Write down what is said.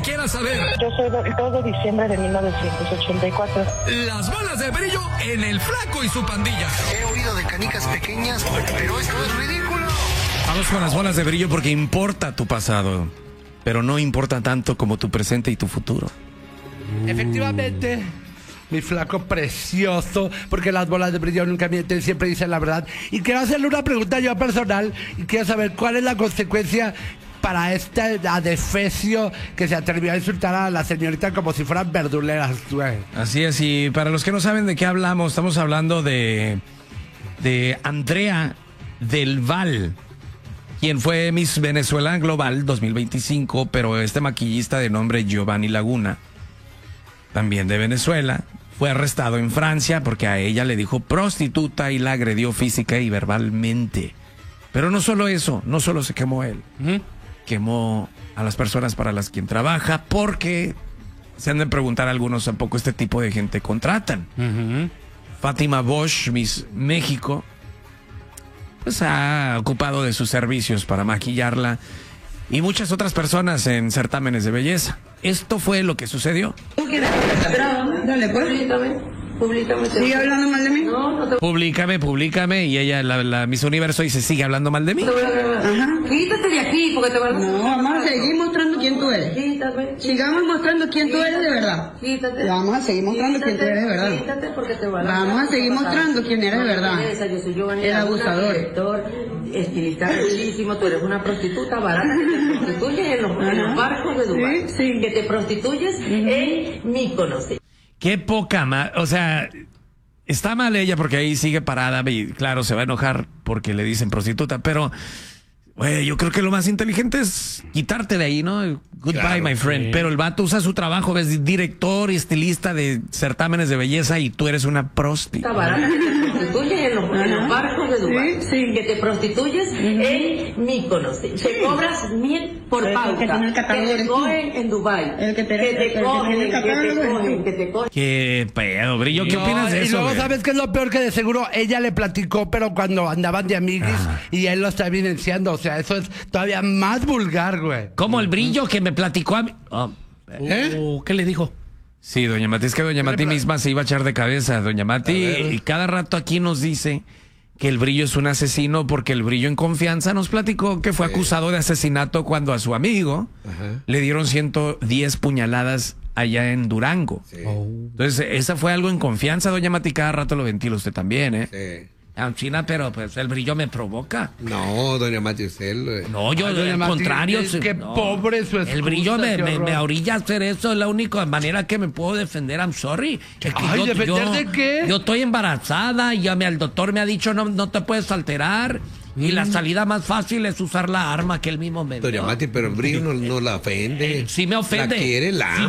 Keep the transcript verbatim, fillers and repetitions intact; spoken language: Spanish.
quieras saber. Yo soy del dos de diciembre de mil novecientos ochenta y cuatro. Las bolas de brillo en El Flaco y su pandilla. He oído de canicas pequeñas, pero esto es ridículo. Vamos con las bolas de brillo porque importa tu pasado, pero no importa tanto como tu presente y tu futuro. Efectivamente, mi flaco precioso, porque las bolas de brillo nunca mienten, siempre dicen la verdad. Y quiero hacerle una pregunta yo personal y quiero saber cuál es la consecuencia para este adefesio que se atrevió a insultar a la señorita como si fueran verduleras, güey. Así es, y para los que no saben de qué hablamos, estamos hablando de, de Andrea del Val, quien fue Miss Venezuela Global dos mil veinticinco, pero este maquillista de nombre Giovanni Laguna, también de Venezuela, fue arrestado en Francia porque a ella le dijo prostituta y la agredió física y verbalmente. Pero no solo eso, no solo se quemó él, ¿Mm? quemó a las personas para las quien trabaja, porque se han de preguntar algunos a poco este tipo de gente contratan. Uh-huh. Fátima Bosch, Miss México, pues ha ocupado de sus servicios para maquillarla y muchas otras personas en certámenes de belleza. Esto fue lo que sucedió. Dale, pues. Públicame. ¿Sigue hablando mal de mí? No, no te... Públicame, públicame. Y ella, la, la Miss Universo, dice, ¿sigue hablando mal de mí? Ajá. Quítate de aquí, porque te van a... No, vamos a seguir mostrando quién tú eres. Quítate. Sigamos mostrando quién tú eres de verdad. Quítate. Vamos a seguir mostrando quién tú eres de verdad. Quítate porque te van a... Vamos a seguir mostrando quién eres de verdad. Yo soy Giovanni, el abusador. Director, estilista bellísimo. Tú eres una prostituta barata que te prostituyes en los, en los barcos de Dubái. Sí, sí. Que te prostituyes uh-huh. en Mykonos. Qué poca más, o sea, está mal ella porque ahí sigue parada y claro, se va a enojar porque le dicen prostituta, pero güey, yo creo que lo más inteligente es quitarte de ahí, ¿no? Goodbye, claro, my friend. Sí. Pero el vato usa su trabajo, ves, director y estilista de certámenes de belleza y tú eres una prosti. Está barata que te prostituyes en los, en los barcos de Dubái. Sí, sí. Que te prostituyes uh-huh. en Mykonos. Sí. Te cobras mil por el pauta. Que, que te cogen en Dubái. El que te, que te el, cogen, el que, que te cogen, que te cogen. Qué pedo, Brillo, ¿qué no, opinas de y eso? Y luego, güey? ¿sabes qué es lo peor? Que de seguro ella le platicó, pero cuando andaban de amiguis ah. y él lo está evidenciando, o sea, eso es todavía más vulgar, güey. Como el Brillo que me platicó a mí. Oh, ¿Eh? Oh, ¿qué le dijo? Sí, doña Mati, es que doña Mati misma se iba a echar de cabeza. Doña Mati, y cada rato aquí nos dice que el Brillo es un asesino porque el Brillo en confianza nos platicó que fue sí. acusado de asesinato cuando a su amigo Ajá. le dieron ciento diez puñaladas allá en Durango. Sí. Oh. Entonces, esa fue algo en confianza, doña Mati, cada rato lo ventila usted también, ¿eh? Sí. China, pero pues el Brillo me provoca. No, doña Mati, usted lo... No, yo al contrario. Es que no. pobre su esposa. El Brillo me, me, me orilla a hacer eso, es la única manera que me puedo defender. I'm sorry. Es que Ay, yo, ¿defender yo, de qué? Yo estoy embarazada y ya me, el doctor me ha dicho no, no te puedes alterar. Y mm. la salida más fácil es usar la arma que él mismo me dio. Doña Mati, pero el Brillo no, no la ofende. Eh, sí me ofende. La quiere, la ama.